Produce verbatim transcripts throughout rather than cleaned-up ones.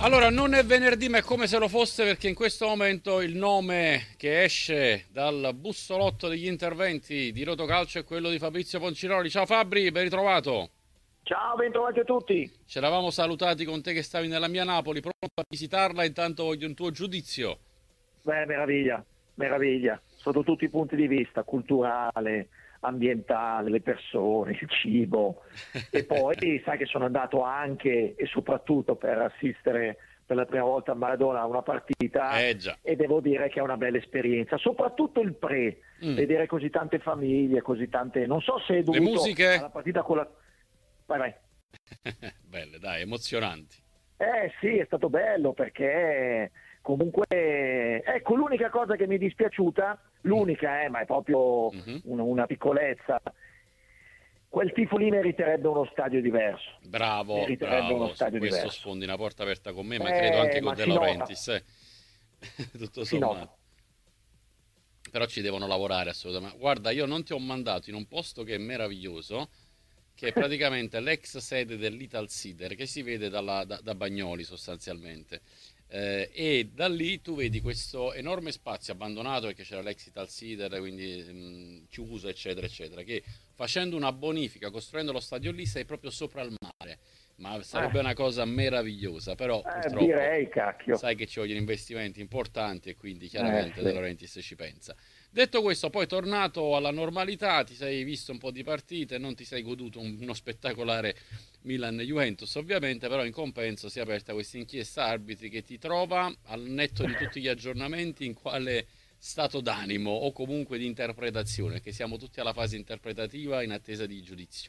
Allora, non è venerdì, ma è come se lo fosse perché in questo momento il nome che esce dal bussolotto degli interventi di Rotocalcio è quello di Fabrizio Ponciroli. Ciao Fabri, ben ritrovato. Ciao, bentrovati a tutti. Ci eravamo salutati con te che stavi nella mia Napoli, pronto a visitarla, intanto voglio un tuo giudizio. Beh, meraviglia, meraviglia, sotto tutti i punti di vista, culturale, ambientale, le persone, il cibo. E poi sai che sono andato anche e soprattutto per assistere per la prima volta a Maradona a una partita Eh già. e devo dire che è una bella esperienza, soprattutto il pre, Mm. vedere così tante famiglie, così tante... Non so se è Le dovuto musiche? alla partita con la... Vai, vai. Belle, dai, emozionanti. Eh sì, è stato bello perché comunque, ecco, l'unica cosa che mi è dispiaciuta, l'unica, eh, ma è proprio Mhm. un- una piccolezza, quel tifo lì meriterebbe uno stadio diverso, Bravo, meriterebbe uno bravo, su stadio questo diverso. sfondi una porta aperta con me, ma credo anche Eh, con ma De si nota, Laurentiis, eh. Tutto si nota. sommato. Però ci devono lavorare assolutamente. Guarda, io non ti ho mandato in un posto che è meraviglioso, che è praticamente l'ex sede dell'Ital Sider, che si vede dalla- da, da Bagnoli sostanzialmente. Eh, e da lì tu vedi questo enorme spazio abbandonato perché c'era l'ex Ital Sider, quindi mh, chiuso, eccetera, eccetera. Che facendo una bonifica, costruendo lo stadio lì, sei proprio sopra il mare. Ma Eh, sarebbe una cosa meravigliosa, però eh, purtroppo direi, cacchio. sai che ci vogliono investimenti importanti e quindi Eh chiaramente De sì. Laurentiis ci pensa. Detto questo, poi tornato alla normalità, ti sei visto un po' di partite, non ti sei goduto un- uno spettacolare Milan-Juventus, ovviamente, però in compenso si è aperta questa inchiesta arbitri che ti trova al netto di tutti gli aggiornamenti in quale stato d'animo o comunque di interpretazione, che siamo tutti alla fase interpretativa in attesa di giudizio.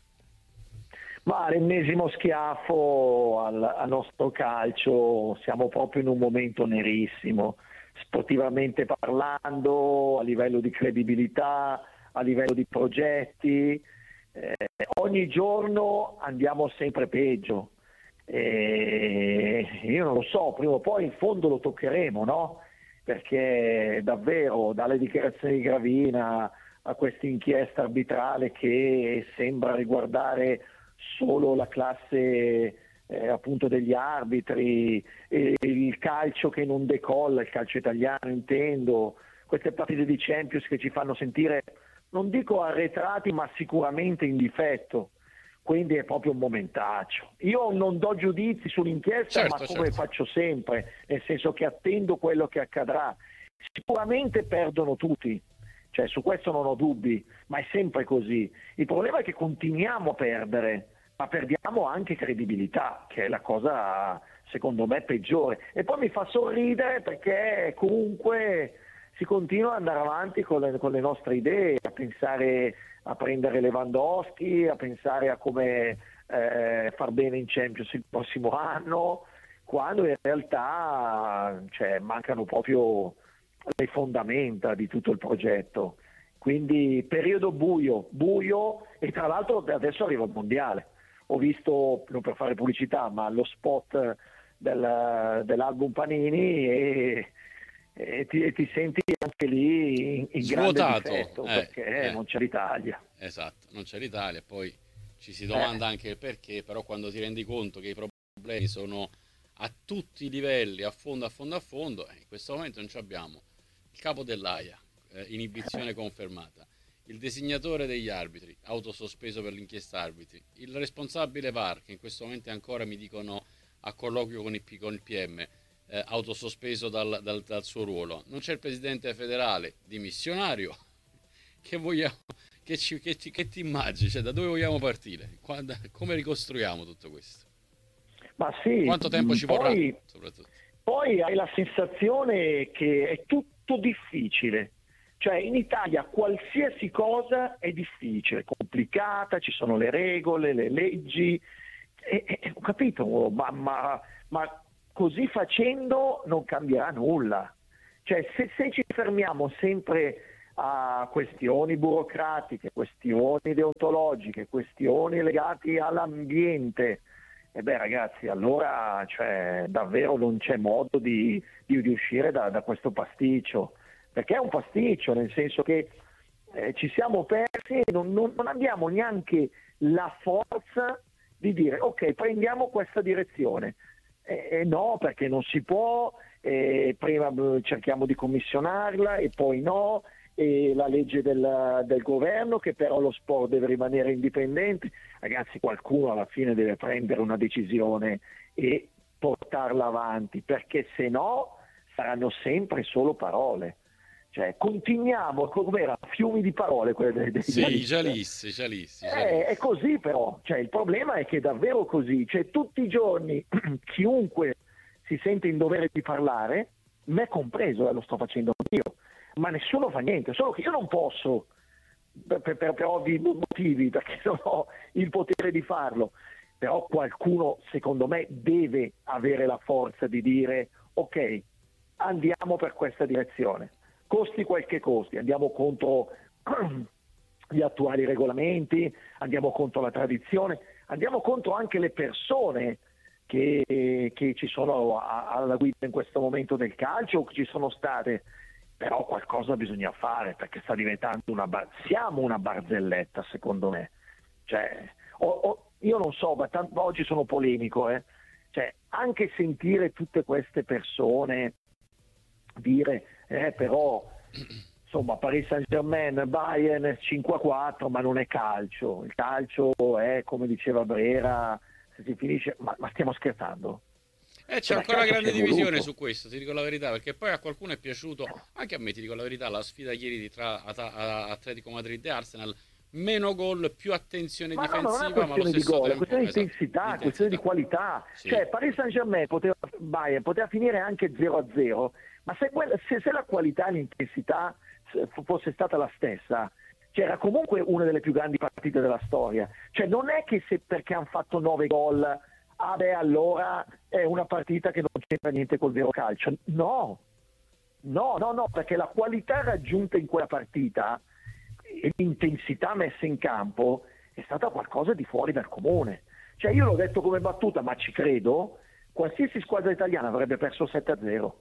Ma l'ennesimo schiaffo al, al nostro calcio, siamo proprio in un momento nerissimo, sportivamente parlando, a livello di credibilità, a livello di progetti. Eh, ogni giorno andiamo sempre peggio. E io non lo so, prima o poi in fondo lo toccheremo, no? Perché davvero dalle dichiarazioni di Gravina a questa inchiesta arbitrale che sembra riguardare solo la classe eh, appunto degli arbitri, e il calcio che non decolla, il calcio italiano intendo, queste partite di Champions che ci fanno sentire, non dico arretrati, ma sicuramente in difetto. Quindi è proprio un momentaccio. Io non do giudizi sull'inchiesta, ma Certo, come certo. faccio sempre, nel senso che attendo quello che accadrà. Sicuramente perdono tutti, cioè su questo non ho dubbi, ma è sempre così. Il problema è che continuiamo a perdere, ma perdiamo anche credibilità, che è la cosa secondo me peggiore. E poi mi fa sorridere perché comunque si continua ad andare avanti con le, con le nostre idee, a pensare a prendere Lewandowski, a pensare a come eh, far bene in Champions il prossimo anno, quando in realtà cioè, mancano proprio le fondamenta di tutto il progetto. Quindi periodo buio, buio e tra l'altro adesso arriva il mondiale. Ho visto, non per fare pubblicità, ma lo spot del- dell'album Panini e, e ti, e ti senti anche lì in, in grande Svuotato, difetto eh, perché eh. non c'è l'Italia. Esatto, non c'è l'Italia, e poi ci si Eh, domanda anche il perché, però quando ti rendi conto che i problemi sono a tutti i livelli, a fondo, a fondo, a fondo, eh, in questo momento non ci abbiamo il capo dell'A I A, eh, inibizione confermata, il designatore degli arbitri, autosospeso per l'inchiesta arbitri, il responsabile V A R, che in questo momento ancora mi dicono a colloquio con il, P- con il P M, eh, autosospeso dal, dal- dal suo ruolo, non c'è il presidente federale, dimissionario, che vogliamo, che, ci, che, ti, che ti immagini? Cioè, da dove vogliamo partire? Quando- come ricostruiamo tutto questo? ma sì, Quanto tempo mh, ci vorrà, poi, soprattutto? poi hai la sensazione che è tutto difficile. Cioè in Italia qualsiasi cosa è difficile, complicata, ci sono le regole, le leggi, e, e- ho capito, ma, ma- ma così facendo non cambierà nulla. Cioè se, se ci fermiamo sempre a questioni burocratiche, questioni deontologiche, questioni legate all'ambiente, e beh ragazzi, allora cioè, davvero non c'è modo di, di- di uscire da, da questo pasticcio, perché è un pasticcio, nel senso che eh, ci siamo persi e non, non- non abbiamo neanche la forza di dire ok, prendiamo questa direzione. Eh, eh, no, perché non si può, eh, prima eh, cerchiamo di commissionarla e poi no, e la legge del, del governo che però lo sport deve rimanere indipendente. Ragazzi, qualcuno alla fine deve prendere una decisione e portarla avanti, perché se no saranno sempre solo parole. Cioè, continuiamo come era, fiumi di parole quelle dei, dei Sì, giallisti. giallisti, giallisti, Eh, giallisti. è così però, cioè, il problema è che è davvero così, cioè, tutti i giorni chiunque si sente in dovere di parlare, me compreso, eh, lo sto facendo io, ma nessuno fa niente, solo che io non posso, per, per, per ovvi motivi, perché non ho il potere di farlo, però qualcuno secondo me deve avere la forza di dire ok, andiamo per questa direzione, costi quel che costi, andiamo contro gli attuali regolamenti, andiamo contro la tradizione, andiamo contro anche le persone che, che ci sono a- alla guida in questo momento del calcio o che ci sono state, però qualcosa bisogna fare perché sta diventando una bar- siamo una barzelletta secondo me, cioè, o- o- io non so, ma tanto, oggi sono polemico, eh. Cioè, anche sentire tutte queste persone dire eh, però insomma Paris Saint-Germain, Bayern cinque a quattro, ma non è calcio, il calcio è come diceva Brera, se si finisce, ma, ma stiamo scherzando? E c'è Cioè, ma il ancora calcio grande ci è divisione voluto. su questo, ti dico la verità, perché poi a qualcuno è piaciuto, anche a me ti dico la verità, la sfida ieri di tra Ata- a- Atletico Madrid e Arsenal, meno gol, più attenzione Ma no, ma non è una difensiva, ma allo questione di stesso gol, è tempo, questione di esatto, intensità, è questione di intensità. qualità. Sì. Cioè, Paris Saint-Germain poteva, Bayern, poteva finire anche zero a zero, ma se, quella- se- se la qualità e l'intensità se- fosse stata la stessa, cioè, era comunque una delle più grandi partite della storia. Cioè, non è che se perché hanno fatto nove gol, ah beh, allora è una partita che non c'entra niente col vero calcio. No, no, no, no, perché la qualità raggiunta in quella partita e l'intensità messa in campo è stata qualcosa di fuori dal comune. Cioè, io l'ho detto come battuta, ma ci credo, qualsiasi squadra italiana avrebbe perso sette a zero.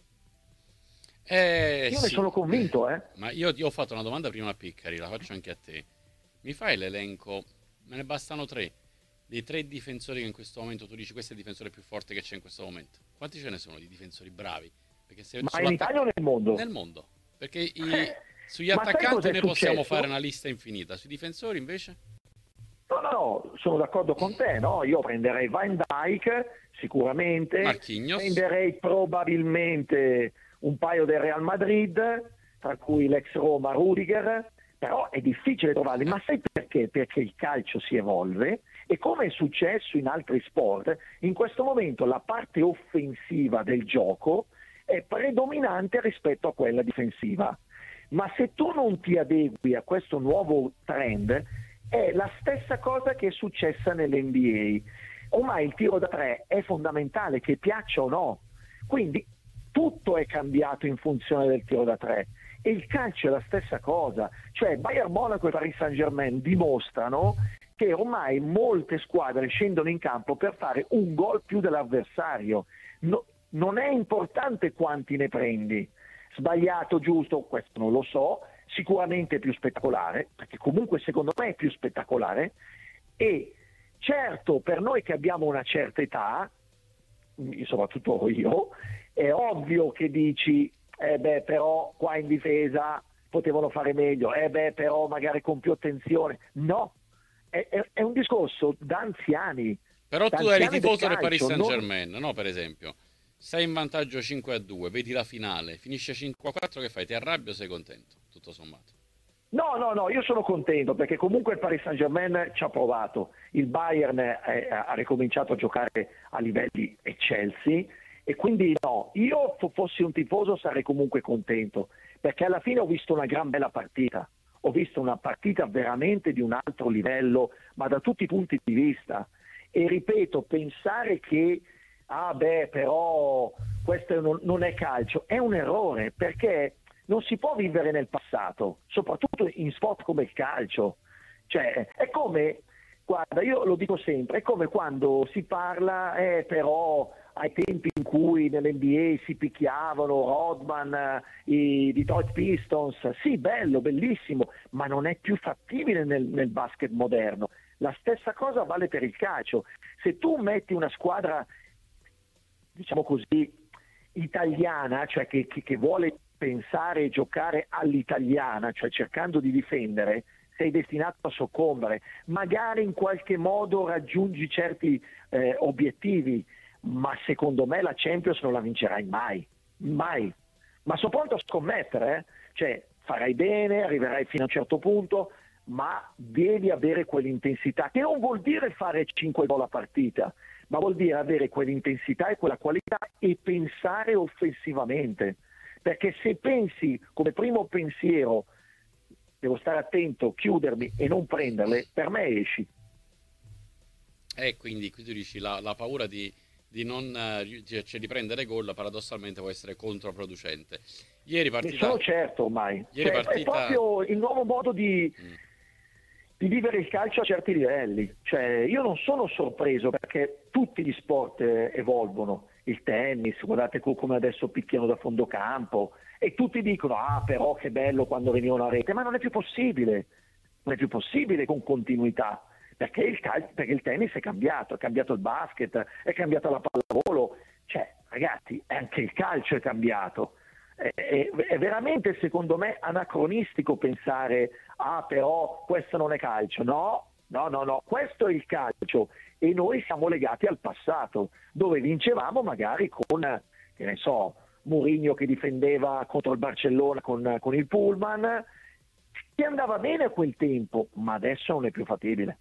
Eh Io ne sì, sono convinto, eh. ma io ti ho fatto una domanda prima a Piccari, la faccio anche a te. Mi fai l'elenco, me ne bastano tre, dei tre difensori che in questo momento tu dici questo è il difensore più forte che c'è in questo momento. Quanti ce ne sono di difensori bravi? Perché se Ma in Italia o sull'attaccante nel mondo? nel mondo, perché i- Eh, sugli ma sai attaccanti cos'è ne possiamo fare successo? una lista infinita, sui difensori invece? No, no, no, sono d'accordo con te, no? Io prenderei Van Dijk sicuramente, Marquinhos, prenderei probabilmente un paio del Real Madrid, tra cui l'ex Roma Rudiger, però è difficile trovarli, eh, ma sai perché? Perché il calcio si evolve e come è successo in altri sport, in questo momento la parte offensiva del gioco è predominante rispetto a quella difensiva. Ma se tu non ti adegui a questo nuovo trend, è la stessa cosa che è successa nell'N B A. Ormai il tiro da tre è fondamentale, che piaccia o no. Quindi tutto è cambiato in funzione del tiro da tre. E il calcio è la stessa cosa. Cioè Bayern Monaco e Paris Saint-Germain dimostrano che ormai molte squadre scendono in campo per fare un gol più dell'avversario. No, non è importante quanti ne prendi. Sbagliato, giusto, questo non lo so, sicuramente è più spettacolare, perché comunque secondo me è più spettacolare, e certo per noi che abbiamo una certa età, soprattutto io, è ovvio che dici, eh beh però qua in difesa potevano fare meglio, eh beh però magari con più attenzione, no, è, è, è un discorso da anziani, però da tu eri anziani del tifoso del Paris calcio, non... Saint-Germain, no? Per esempio, sei in vantaggio cinque a due, vedi la finale, finisce cinque a quattro, che fai? Ti arrabbi o sei contento? Tutto sommato. No, no, no, io sono contento perché comunque il Paris Saint-Germain ci ha provato, il Bayern è- ha ricominciato a giocare a livelli eccelsi e quindi no, io fo- fossi un tifoso sarei comunque contento perché alla fine ho visto una gran bella partita, ho visto una partita veramente di un altro livello, ma da tutti i punti di vista. E ripeto, pensare che, ah beh, però questo non, non è calcio, è un errore perché non si può vivere nel passato, soprattutto in sport come il calcio. Cioè, è come, guarda, io lo dico sempre, è come quando si parla, eh, però ai tempi in cui nell'N B A si picchiavano Rodman, eh, i Detroit Pistons, sì, bello, bellissimo, ma non è più fattibile nel, nel basket moderno. La stessa cosa vale per il calcio. Se tu metti una squadra diciamo così, italiana, cioè che, che, che vuole pensare e giocare all'italiana, cioè cercando di difendere, sei destinato a soccombere. Magari in qualche modo raggiungi certi eh, obiettivi, ma secondo me la Champions non la vincerai mai, mai. Ma sono pronto a scommettere, eh? Cioè farai bene, arriverai fino a un certo punto, ma devi avere quell'intensità, che non vuol dire fare cinque gol a partita, ma vuol dire avere quell'intensità e quella qualità e pensare offensivamente. Perché se pensi come primo pensiero devo stare attento, chiudermi e non prenderle, per me esci. E quindi qui tu dici la, la paura di, di non eh, cioè di prendere gol paradossalmente può essere controproducente. Ieri Ne partita... sono certo ormai. Ieri Cioè, partita... È proprio il nuovo modo di, Mm. di vivere il calcio a certi livelli. Cioè, io non sono sorpreso perché tutti gli sport eh, evolvono. Il tennis, guardate co- come adesso picchiano da fondo campo, e tutti dicono ah però che bello quando venivano a rete, ma non è più possibile, non è più possibile con continuità, perché il, cal- perché il tennis è cambiato, è cambiato il basket, è cambiata la pallavolo, cioè ragazzi anche il calcio è cambiato. È, è, è veramente secondo me anacronistico pensare ah però questo non è calcio, no, no, no, no, questo è il calcio e noi siamo legati al passato dove vincevamo magari con, che ne so, Mourinho che difendeva contro il Barcellona con, con il Pullman, che andava bene a quel tempo, ma adesso non è più fattibile.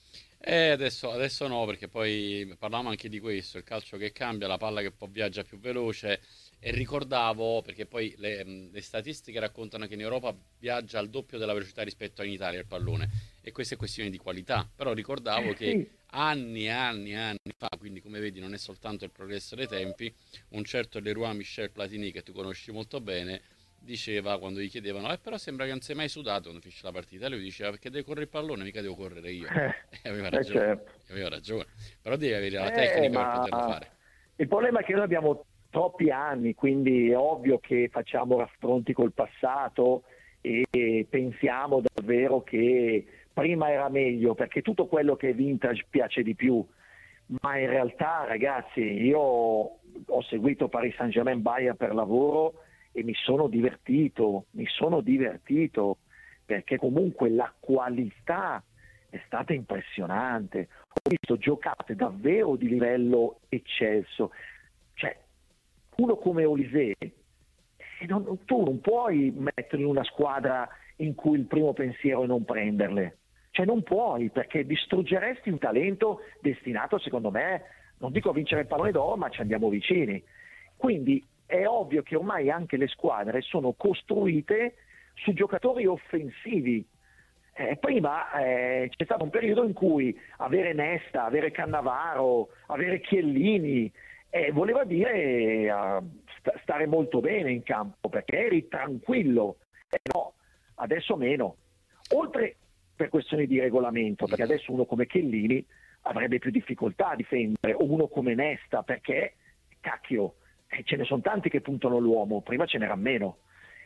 E adesso, adesso no, perché poi parlavamo anche di questo, il calcio che cambia, la palla che poi viaggia più veloce e ricordavo, perché poi le, mh, le statistiche raccontano che in Europa viaggia al doppio della velocità rispetto in Italia il pallone e questa è questione di qualità, però ricordavo Eh che sì, anni e anni e anni fa, quindi come vedi non è soltanto il progresso dei tempi, un certo Leroy Michel Platini che tu conosci molto bene diceva quando gli chiedevano eh però sembra che non sei mai sudato quando finisce la partita, e lui diceva perché deve correre il pallone, mica devo correre io. eh, E aveva eh, ragione, certo. aveva ragione, però devi avere la Eh, tecnica per ma poterlo fare. il problema è che noi abbiamo troppi anni, quindi è ovvio che facciamo raffronti col passato e pensiamo davvero che prima era meglio, perché tutto quello che è vintage piace di più. Ma in realtà, ragazzi, io ho seguito Paris Saint-Germain Bayern per lavoro e mi sono divertito, mi sono divertito, perché comunque la qualità è stata impressionante. Ho visto giocate davvero di livello eccelso. Cioè, uno come Olise, eh, non- tu non puoi metterlo in una squadra in cui il primo pensiero è non prenderle. Cioè non puoi, perché distruggeresti un talento destinato, secondo me, non dico a vincere il pallone d'oro, ma ci andiamo vicini. Quindi è ovvio che ormai anche le squadre sono costruite su giocatori offensivi. Eh, prima eh, c'è stato un periodo in cui avere Nesta, avere Cannavaro, avere Chiellini eh, voleva dire eh, sta- stare molto bene in campo perché eri tranquillo. Eh, no, adesso meno. Oltre per questioni di regolamento, perché adesso uno come Chiellini avrebbe più difficoltà a difendere, o uno come Nesta, perché cacchio, eh, ce ne sono tanti che puntano l'uomo, prima ce n'era meno.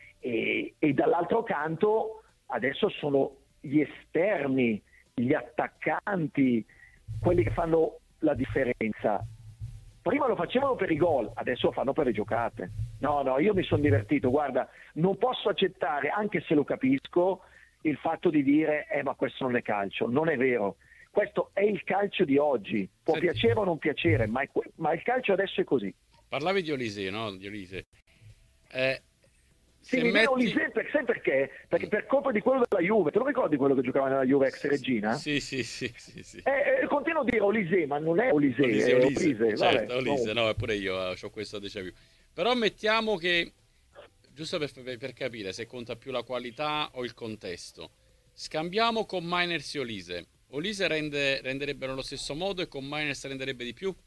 E, e dall'altro canto adesso sono gli esterni, gli attaccanti, quelli che fanno la differenza. Prima lo facevano per i gol, adesso lo fanno per le giocate. No, no, io mi sono divertito, guarda, non posso accettare, anche se lo capisco, il fatto di dire eh ma questo non è calcio, non è vero. Questo è il calcio di oggi, può Senti, piacere o non piacere, ma, è, ma il calcio adesso è così. parlavi di Olise, no? Di Olise. Eh, Sì, se mi viene metti... Olise, per, sai perché? Perché Mm. per colpa di quello della Juve, te lo ricordi quello che giocava nella Juve ex Regina? Sì, sì, sì, sì, sì. Eh, eh, continuo a dire Olise, ma non è Olise, Olise, è Olise, Olise, certo, vabbè. Olise, Comunque. no, pure io ho questo déjà vu. Però mettiamo che, giusto per, per capire se conta più la qualità o il contesto, scambiamo con Miners e Olise. Olise rende, renderebbero allo stesso modo e con Miners renderebbe di più?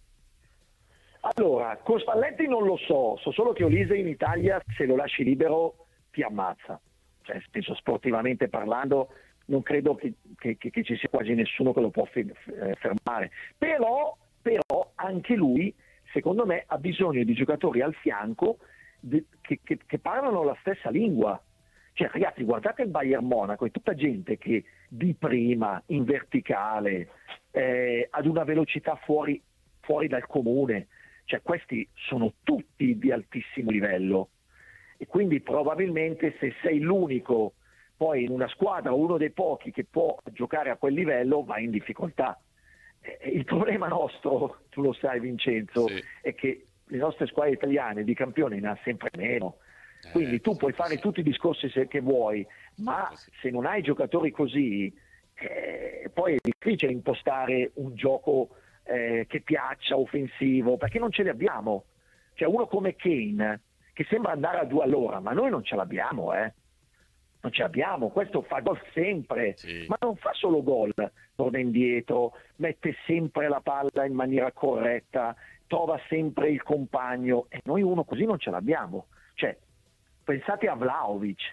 Allora, con Spalletti non lo so, so solo che Olise in Italia se lo lasci libero ti ammazza. Cioè, nel senso, sportivamente parlando, non credo che, che- che- che ci sia quasi nessuno che lo può fe- eh, fermare. Però, però anche lui, secondo me, ha bisogno di giocatori al fianco de- che, che- che parlano la stessa lingua. Cioè, ragazzi, guardate il Bayern Monaco, è tutta gente che di prima, in verticale, eh, ad una velocità fuori, fuori dal comune. cioè questi sono tutti di altissimo livello e quindi probabilmente se sei l'unico poi in una squadra, uno dei pochi che può giocare a quel livello, va in difficoltà. Il problema nostro, tu lo sai Vincenzo, Sì. è che le nostre squadre italiane di campioni ne ha sempre meno. Quindi Eh, tu puoi fare sì. tutti i discorsi se, che vuoi, ma Sì, sì. se non hai giocatori così, eh, poi è difficile impostare un gioco eh, che piaccia, offensivo, perché non ce li abbiamo. C'è uno come Kane, che sembra andare a due all'ora, ma noi non ce l'abbiamo, eh. Non ce l'abbiamo, questo fa gol sempre, Sì. ma non fa solo gol, torna indietro, mette sempre la palla in maniera corretta, trova sempre il compagno e noi uno così non ce l'abbiamo. Cioè, pensate a Vlahovic,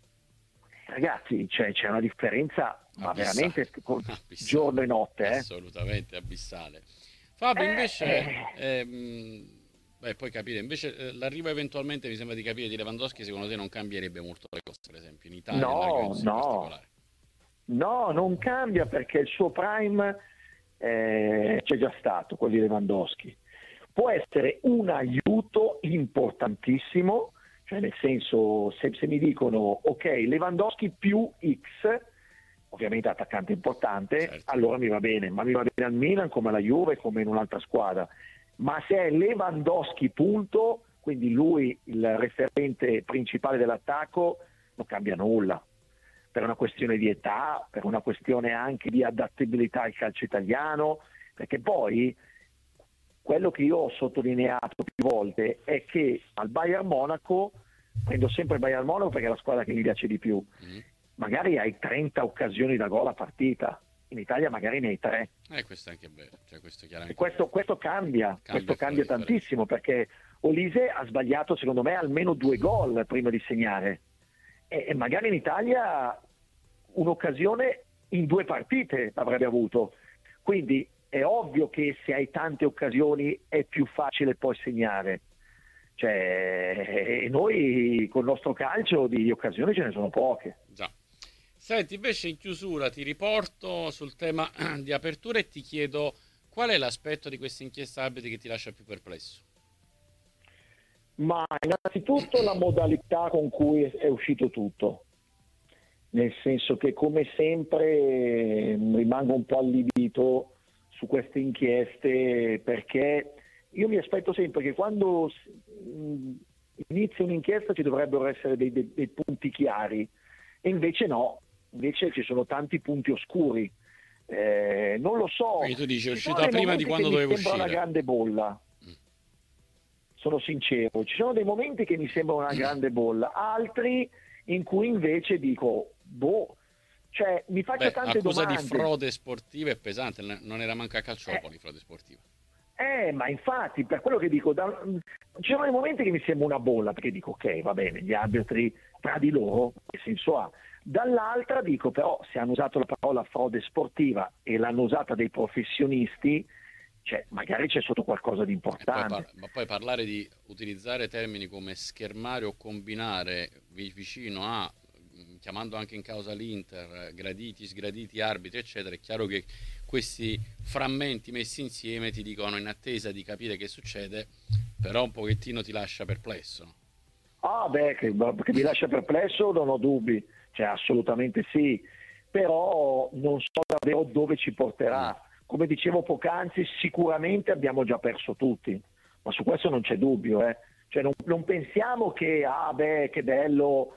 ragazzi, cioè, c'è una differenza, ma Abissale. veramente con- Abissale. giorno e notte. Eh? Assolutamente abissale. Fabio, Eh, invece, eh. ehm, beh, poi capire, invece eh, l'arrivo eventualmente, mi sembra di capire, di Lewandowski, secondo te non cambierebbe molto le cose, per esempio, in Italia, nella No, Juventus in no, particolare? no, non cambia perché il suo prime eh, c'è già stato, quello di Lewandowski. Può essere un aiuto importantissimo, cioè nel senso se, se mi dicono ok Lewandowski più X, ovviamente attaccante importante, Certo. allora mi va bene, ma mi va bene al Milan come alla Juve come in un'altra squadra. Ma se è Lewandowski punto, quindi lui il referente principale dell'attacco, non cambia nulla. Per una questione di età, per una questione anche di adattabilità al calcio italiano, perché poi quello che io ho sottolineato più volte è che al Bayern Monaco, prendo sempre il Bayern Monaco perché è la squadra che mi piace di più, Mm. magari hai trenta occasioni da gol a partita, in Italia magari ne hai tre. Eh, questo è anche vero, cioè questo E chiaramente questo, questo cambia, cambia questo e fa la cambia differenza. tantissimo perché Olise ha sbagliato secondo me almeno due gol prima di segnare e, e magari in Italia un'occasione in due partite avrebbe avuto, quindi è ovvio che se hai tante occasioni è più facile poi segnare, cioè, e noi col nostro calcio di occasioni ce ne sono poche. Già. Senti, invece in chiusura ti riporto sul tema di apertura e ti chiedo qual è l'aspetto di questa inchiesta arbitri che ti lascia più perplesso? Ma innanzitutto la modalità con cui è uscito tutto, nel senso che come sempre rimango un po' allibito su queste inchieste perché io mi aspetto sempre che quando inizia un'inchiesta ci dovrebbero essere dei, dei, dei punti chiari e invece no, invece ci sono tanti punti oscuri. Eh, non lo so, Quindi tu dici è ci sono uscita dei prima di momenti quando che mi doveva sembra una uscire. grande bolla. Mm. Sono sincero, ci sono dei momenti che mi sembrano una grande bolla, altri in cui invece dico, boh, cioè mi faccio Beh, tante accusa di domande. frode sportiva è pesante, non era manca a Calciopoli frode sportiva. Eh, ma infatti, per quello che dico, da, ci sono dei momenti che mi sembra una bolla, perché dico, ok, va bene, gli arbitri tra di loro, che senso ha? Dall'altra dico, però, se hanno usato la parola frode sportiva e l'hanno usata dei professionisti, cioè, magari c'è sotto qualcosa di E poi importante. par- ma poi parlare di utilizzare termini come schermare o combinare vi- vicino a, mh, chiamando anche in causa l'Inter, eh, graditi, sgraditi arbitri, eccetera, è chiaro che questi frammenti messi insieme ti dicono in attesa di capire che succede, però un pochettino ti lascia perplesso. Ah, beh, che, che mi lascia perplesso, non ho dubbi, cioè assolutamente sì, però non so davvero dove ci porterà. Mm. Come dicevo poc'anzi, sicuramente abbiamo già perso tutti, ma su questo non c'è dubbio. Eh. Cioè non, non pensiamo che, ah beh, che bello,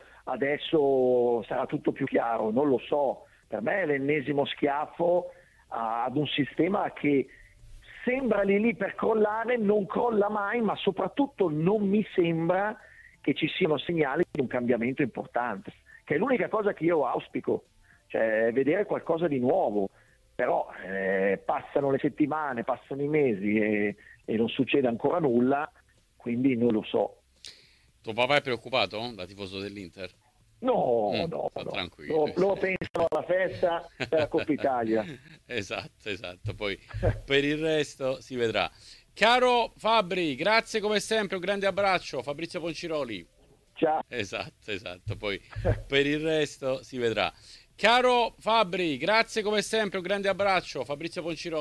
adesso sarà tutto più chiaro, non lo so. Per me è l'ennesimo schiaffo ad un sistema che sembra lì lì per crollare, non crolla mai, ma soprattutto non mi sembra che ci siano segnali di un cambiamento importante, che è l'unica cosa che io auspico, cioè vedere qualcosa di nuovo. Però eh, passano le settimane, passano i mesi e, e non succede ancora nulla, quindi non lo so. Tuo papà è preoccupato da tifoso dell'Inter? No, Mm, no, sta no, tranquillo. loro, loro pensano alla festa per la Coppa Italia. Esatto, esatto. Poi per il resto si vedrà. Caro Fabri, grazie come sempre, un grande abbraccio. Fabrizio Ponciroli. Ciao. Esatto, esatto. Poi per il resto si vedrà. Caro Fabri, grazie come sempre, un grande abbraccio. Fabrizio Ponciroli.